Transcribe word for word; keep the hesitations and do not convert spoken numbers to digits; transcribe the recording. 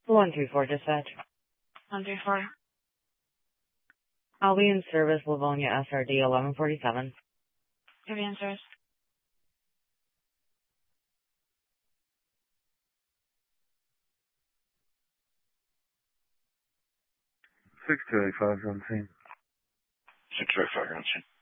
one three four dispatch. one three four. I'll be in service, Livonia S R D eleven forty-seven. Give me answers. six two eight five on scene. six two eight five on scene.